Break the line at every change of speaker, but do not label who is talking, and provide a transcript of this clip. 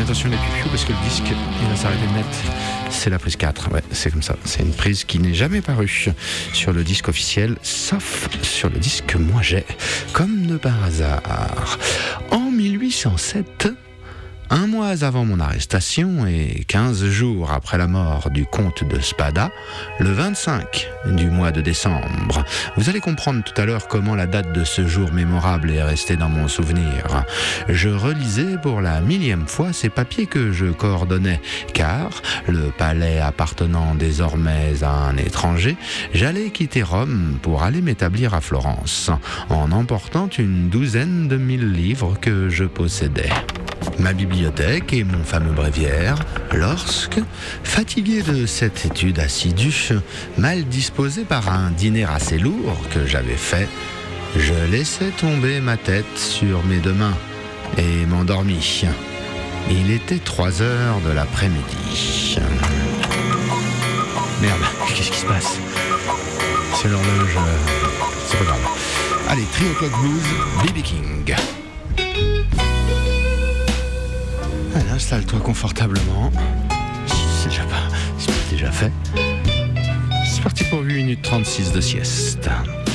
attention les pipiou parce que le disque il va s'arrêter net. C'est la prise 4, ouais, c'est comme ça. C'est une prise qui n'est jamais parue sur le disque officiel, sauf sur le disque que moi j'ai, comme de par hasard. En 1807, un mois avant mon arrestation et 15 jours après la mort du comte de Spada, le 25 du mois de décembre. Vous allez comprendre tout à l'heure comment la date de ce jour mémorable est restée dans mon souvenir. Je relisais pour la 1000e fois ces papiers que je coordonnais, car, le palais appartenant désormais à un étranger, j'allais quitter Rome pour aller m'établir à Florence, en emportant une 12aine de 1000 livres que je possédais. Ma bibliothèque et mon fameux bréviaire, lorsque, fatigué de cette étude assidue, mal disposé par un dîner assez lourd que j'avais fait, je laissai tomber ma tête sur mes deux mains et m'endormis. Il était 3 heures de l'après-midi. Merde, qu'est-ce qui se passe? C'est l'horloge... c'est pas grave. Allez, 3 O'Clock Blues, B.B. King. Allez, installe-toi confortablement. C'est déjà fait. C'est parti pour 8 minutes 36 de sieste.